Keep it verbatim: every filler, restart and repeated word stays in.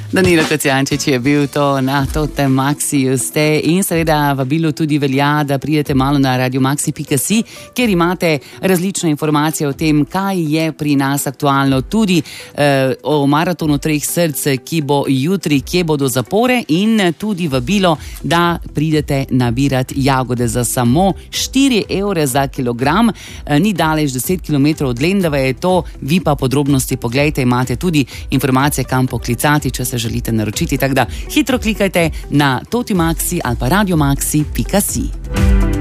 Danilo Kocijančič je bil to na Totem Maxiju ste in seveda vabilo tudi velja, da pridete malo na radiomaxi pika si, kjer imate različne informacije o tem, kaj je pri nas aktualno, tudi eh, o maratonu treh src, ki bo jutri, kje bodo zapore in tudi vabilo, da pridete nabirati jagode za samo štiri evre za kilogram. Eh, ni daleč deset kilometrov od Lendave je to, vi pa podrobnosti poglejte, imate tudi informacije, kam poklicati, če se želite naročiti, tako da hitro klikajte na totimaxi ali pa radiomaxi pika si.